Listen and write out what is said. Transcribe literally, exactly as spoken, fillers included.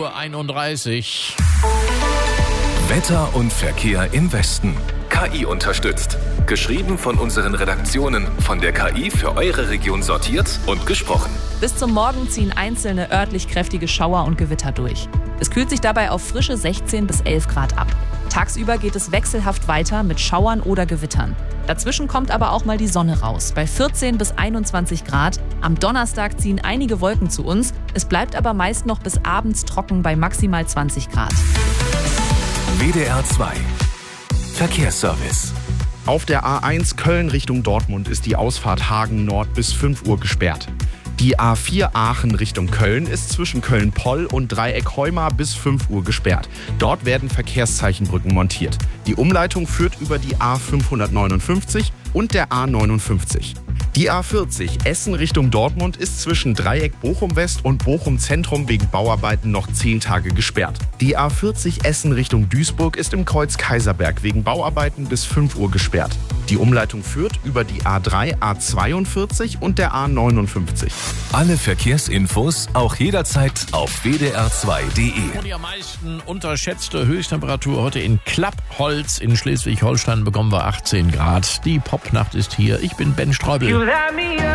Uhr einunddreißig. Wetter und Verkehr im Westen. K I unterstützt. Geschrieben von unseren Redaktionen, von der K I für eure Region sortiert und gesprochen. Bis zum Morgen ziehen einzelne örtlich kräftige Schauer und Gewitter durch. Es kühlt sich dabei auf frische sechzehn bis elf Grad ab. Tagsüber geht es wechselhaft weiter mit Schauern oder Gewittern. Dazwischen kommt aber auch mal die Sonne raus, bei vierzehn bis einundzwanzig Grad. Am Donnerstag ziehen einige Wolken zu uns. Es bleibt aber meist noch bis abends trocken bei maximal zwanzig Grad. W D R zwei Verkehrsservice. Auf der A eins Köln Richtung Dortmund ist die Ausfahrt Hagen Nord bis fünf Uhr gesperrt. Die A vier Aachen Richtung Köln ist zwischen Köln-Poll und Dreieck Heumar bis fünf Uhr gesperrt. Dort werden Verkehrszeichenbrücken montiert. Die Umleitung führt über die A fünfhundertneunundfünfzig und der A neunundfünfzig. Die A vierzig Essen Richtung Dortmund ist zwischen Dreieck Bochum-West und Bochum-Zentrum wegen Bauarbeiten noch zehn Tage gesperrt. Die A vierzig Essen Richtung Duisburg ist im Kreuz Kaiserberg wegen Bauarbeiten bis fünf Uhr gesperrt. Die Umleitung führt über die A drei, A zweiundvierzig und der A neunundfünfzig. Alle Verkehrsinfos auch jederzeit auf w d r zwei punkt d e. Und die am meisten unterschätzte Höchsttemperatur heute in Klappholz in Schleswig-Holstein bekommen wir achtzehn Grad. Die Popnacht ist hier. Ich bin Ben Streubel.